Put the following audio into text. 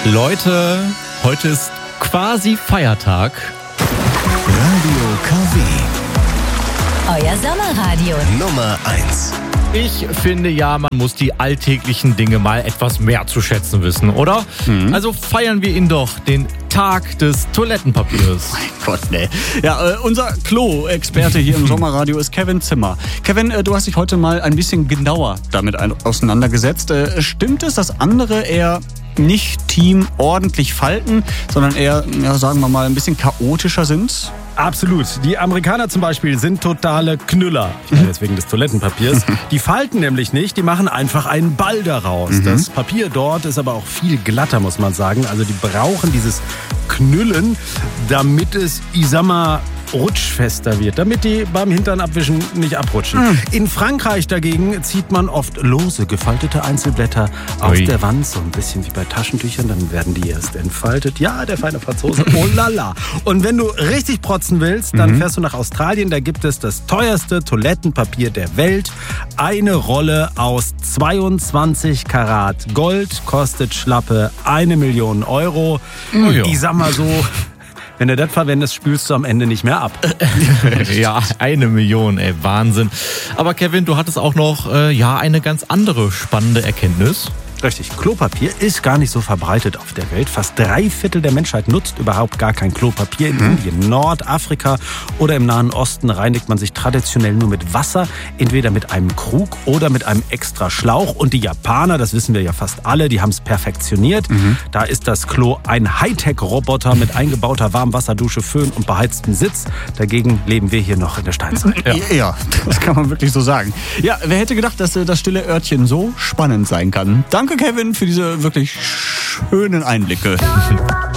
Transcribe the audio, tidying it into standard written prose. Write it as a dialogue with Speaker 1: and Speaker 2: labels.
Speaker 1: Leute, heute ist quasi Feiertag.
Speaker 2: Radio KW.
Speaker 3: Euer Sommerradio.
Speaker 2: Nummer 1.
Speaker 1: Ich finde ja, man muss die alltäglichen Dinge mal etwas mehr zu schätzen wissen, oder? Also feiern wir ihn doch, den Tag des Toilettenpapiers.
Speaker 4: Mein Gott, ne. Ja, unser Klo-Experte hier im Sommerradio ist Kevin Zimmer. Kevin, du hast dich heute mal ein bisschen genauer damit auseinandergesetzt. Stimmt es, dass andere eher nicht Team ordentlich falten, sondern eher, ja, sagen wir mal, ein bisschen chaotischer sind?
Speaker 5: Absolut. Die Amerikaner zum Beispiel sind totale Knüller. Ich meine jetzt wegen des Toilettenpapiers. Die falten nämlich nicht, die machen einfach einen Ball daraus. Das Papier dort ist aber auch viel glatter, muss man sagen. Also die brauchen dieses Knüllen, damit es, ich sag mal, rutschfester wird, damit die beim Hintern abwischen nicht abrutschen. In Frankreich dagegen zieht man oft lose gefaltete Einzelblätter aus der Wand, so ein bisschen wie bei Taschentüchern, dann werden die erst entfaltet. Ja, der feine Franzose, oh lala. Und wenn du richtig protzen willst, dann fährst du nach Australien, da gibt es das teuerste Toilettenpapier der Welt. Eine Rolle aus 22 Karat Gold kostet schlappe 1 Million Euro. Ich sag mal so, wenn du das verwendest, spülst du am Ende nicht mehr ab.
Speaker 1: Ja, 1 Million, ey, Wahnsinn. Aber Kevin, du hattest auch noch eine ganz andere spannende Erkenntnis.
Speaker 5: Richtig, Klopapier ist gar nicht so verbreitet auf der Welt. Fast 3/4 der Menschheit nutzt überhaupt gar kein Klopapier. In Indien, Nordafrika oder im Nahen Osten reinigt man sich traditionell nur mit Wasser, entweder mit einem Krug oder mit einem extra Schlauch. Und die Japaner, das wissen wir ja fast alle, die haben es perfektioniert. Da ist das Klo ein Hightech-Roboter mit eingebauter Warmwasserdusche, Föhn und beheiztem Sitz. Dagegen leben wir hier noch in der Steinzeit.
Speaker 4: Ja, das kann man wirklich so sagen. Ja, wer hätte gedacht, dass das stille Örtchen so spannend sein kann? Danke, Kevin, für diese wirklich schönen Einblicke.